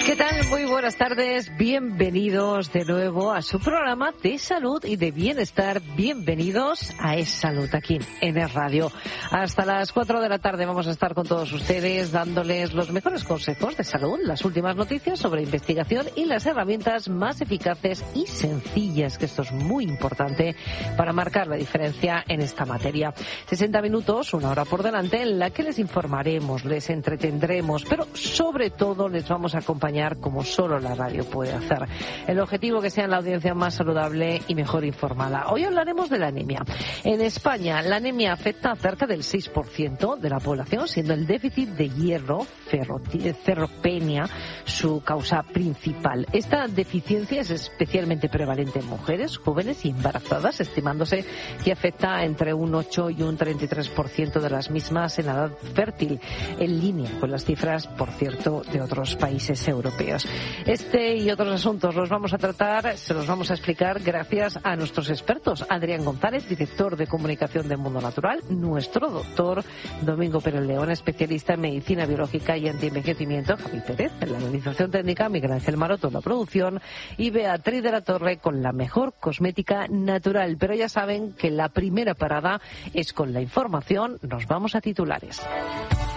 ¿Qué tal? Muy buenas tardes. Bienvenidos de nuevo a su programa de salud y de bienestar. Bienvenidos a Es Salud aquí en Es Radio. Hasta las 4 de la tarde vamos a estar con todos ustedes dándoles los mejores consejos de salud, las últimas noticias sobre investigación y las herramientas más eficaces y sencillas, que esto es muy importante para marcar la diferencia en esta materia. 60 minutos, una hora por delante, en la que les informaremos, les entretendremos, pero sobre todo les vamos a acompañar como solo la radio puede hacer. El objetivo que sea la audiencia más saludable y mejor informada. Hoy hablaremos de la anemia. En España, la anemia afecta a cerca del 6% de la población, siendo el déficit de hierro, ferropenia, su causa principal. Esta deficiencia es especialmente prevalente en mujeres, jóvenes y embarazadas, estimándose que afecta entre un 8 y un 33% de las mismas en la edad fértil, en línea con las cifras, por cierto, de otros países europeos. Este y otros asuntos los vamos a tratar, se los vamos a explicar gracias a nuestros expertos. Adrián González, director de comunicación de Mundo Natural, nuestro doctor Domingo Pérez León, especialista en medicina biológica y antienvejecimiento, Javi Pérez, en la realización técnica, Miguel Ángel Maroto en la producción y Beatriz de la Torre con la mejor cosmética natural. Pero ya saben que la primera parada es con la información. Nos vamos a titulares.